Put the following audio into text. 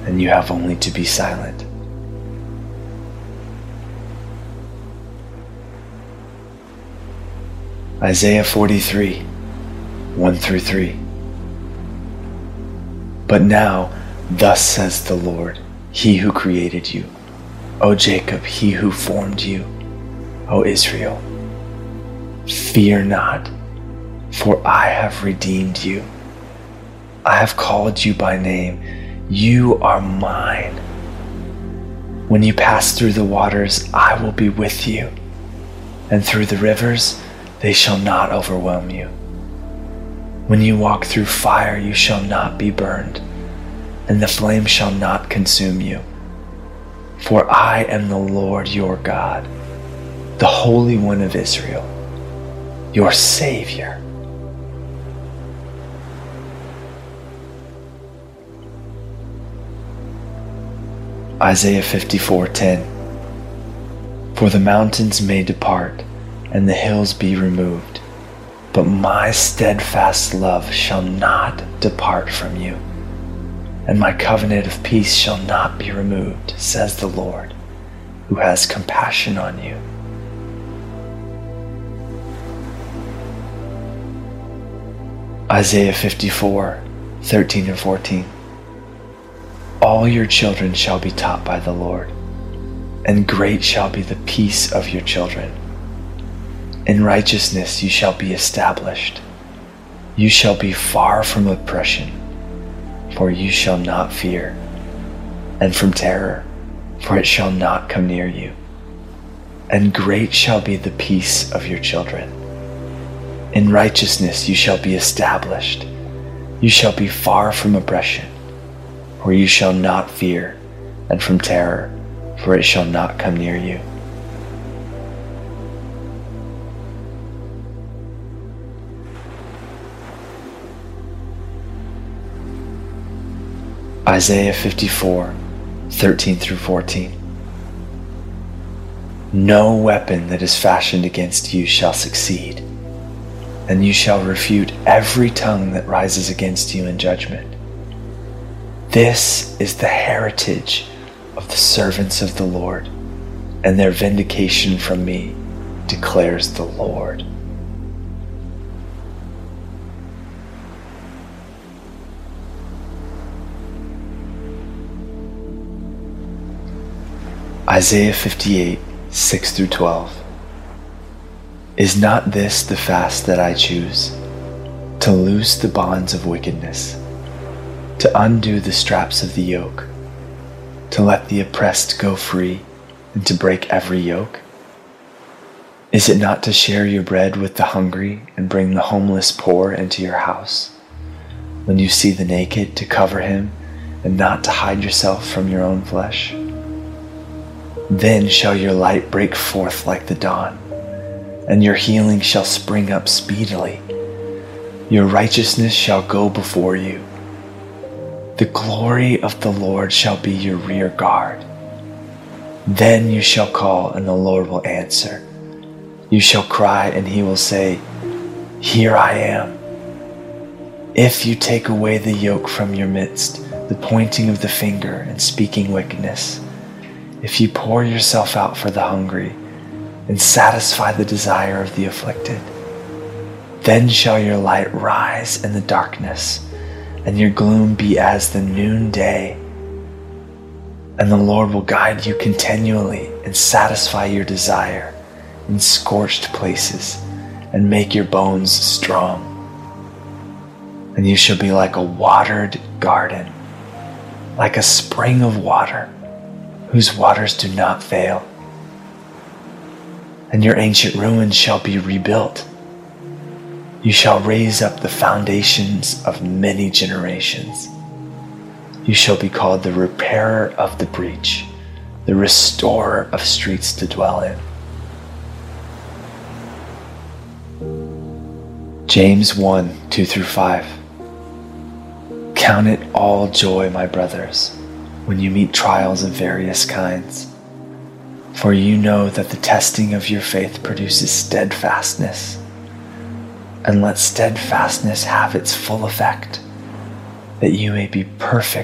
and you have only to be silent. Isaiah 43, 1-3. But now, thus says the Lord, He who created you, O Jacob, He who formed you, O Israel. Fear not, for I have redeemed you. I have called you by name. You are mine. When you pass through the waters, I will be with you, and through the rivers, they shall not overwhelm you. When you walk through fire, you shall not be burned, and the flame shall not consume you. For I am the Lord your God, the Holy One of Israel, your Savior. Isaiah 54:10. For the mountains may depart, and the hills be removed, but my steadfast love shall not depart from you, and my covenant of peace shall not be removed, says the Lord, who has compassion on you. Isaiah 54:13-14. All your children shall be taught by the Lord, and great shall be the peace of your children. In righteousness you shall be established. You shall be far from oppression, for you shall not fear, and from terror, for it shall not come near you. And great shall be the peace of your children. In righteousness you shall be established. You shall be far from oppression, for you shall not fear, and from terror, for it shall not come near you. Isaiah 54:13-14. No weapon that is fashioned against you shall succeed, and you shall refute every tongue that rises against you in judgment. This is the heritage of the servants of the Lord, and their vindication from me, declares the Lord. Isaiah 58:6-12. Is not this the fast that I choose? To loose the bonds of wickedness, to undo the straps of the yoke, to let the oppressed go free, and to break every yoke? Is it not to share your bread with the hungry and bring the homeless poor into your house? When you see the naked, to cover him and not to hide yourself from your own flesh? Then shall your light break forth like the dawn, and your healing shall spring up speedily. Your righteousness shall go before you. The glory of the Lord shall be your rear guard. Then you shall call, and the Lord will answer. You shall cry, and he will say, Here I am. If you take away the yoke from your midst, the pointing of the finger and speaking wickedness, if you pour yourself out for the hungry and satisfy the desire of the afflicted, then shall your light rise in the darkness, and your gloom be as the noonday. And the Lord will guide you continually and satisfy your desire in scorched places and make your bones strong. And you shall be like a watered garden, like a spring of water, whose waters do not fail. And your ancient ruins shall be rebuilt. You shall raise up the foundations of many generations. You shall be called the repairer of the breach, the restorer of streets to dwell in. James 1:2-5. Count it all joy, my brothers, when you meet trials of various kinds, for you know that the testing of your faith produces steadfastness. And let steadfastness have its full effect, that you may be perfect